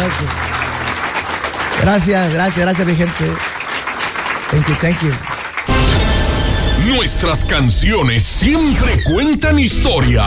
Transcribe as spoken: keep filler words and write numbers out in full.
Gracias. Gracias, gracias, gracias, mi gente. Thank you, thank you. Nuestras canciones siempre cuentan historias.